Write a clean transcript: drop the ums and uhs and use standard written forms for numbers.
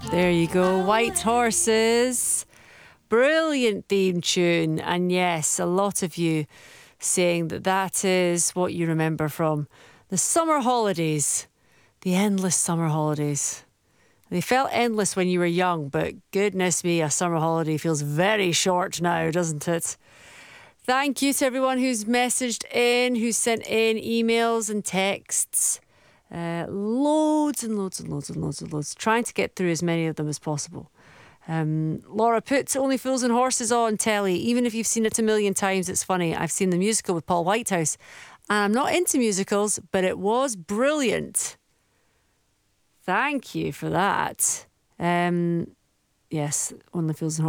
There you go, White Horses. Brilliant theme tune. And yes, a lot of you saying that that is what you remember from the summer holidays, the endless summer holidays. They felt endless when you were young, but goodness me, a summer holiday feels very short now, doesn't it? Thank you to everyone who's messaged in, who's sent in emails and texts. Loads and loads and loads and loads and loads. Trying to get through as many of them as possible. Laura puts Only Fools and Horses on telly. Even if you've seen it a million times, it's funny. I've seen the musical with Paul Whitehouse. And I'm not into musicals, but it was brilliant. Thank you for that. Yes, Only Fools and Horses.